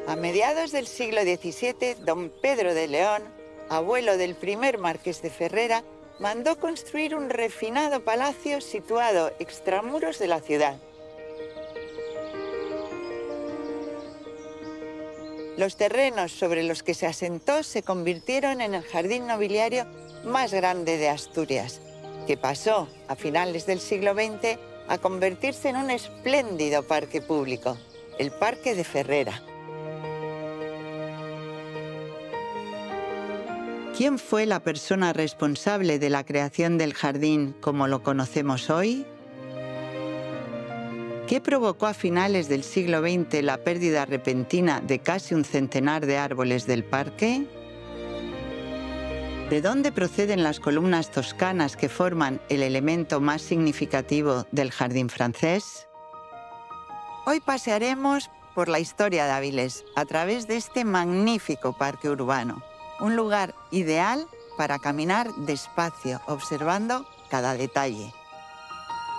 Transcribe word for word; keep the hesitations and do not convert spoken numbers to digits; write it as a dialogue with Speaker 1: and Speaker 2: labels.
Speaker 1: A mediados del siglo diecisiete, don Pedro de León, abuelo del primer marqués de Ferrera, mandó construir un refinado palacio situado extramuros de la ciudad. Los terrenos sobre los que se asentó se convirtieron en el jardín nobiliario más grande de Asturias, que pasó, a finales del siglo veinte, a convertirse en un espléndido parque público, el Parque de Ferrera. ¿Quién fue la persona responsable de la creación del jardín como lo conocemos hoy? ¿Qué provocó a finales del siglo veinte la pérdida repentina de casi un centenar de árboles del parque? ¿De dónde proceden las columnas toscanas que forman el elemento más significativo del jardín francés? Hoy pasearemos por la historia de Avilés a través de este magnífico parque urbano, un lugar ideal para caminar despacio, observando cada detalle.